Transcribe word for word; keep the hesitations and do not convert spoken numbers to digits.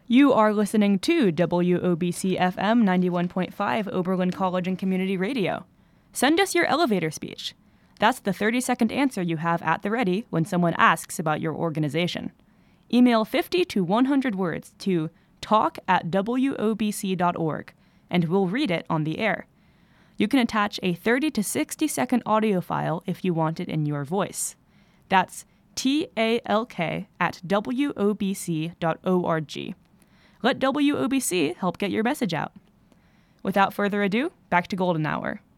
You are listening to W O B C F M ninety-one point five Oberlin College and Community Radio. Send us your elevator speech. That's the thirty-second answer you have at the ready when someone asks about your organization. Email fifty to one hundred words to talk at W O B C dot org, and we'll read it on the air. You can attach a thirty to sixty second audio file if you want it in your voice. That's T A L K at W O B C dot org. Let W O B C help get your message out. Without further ado, back to Golden Hour.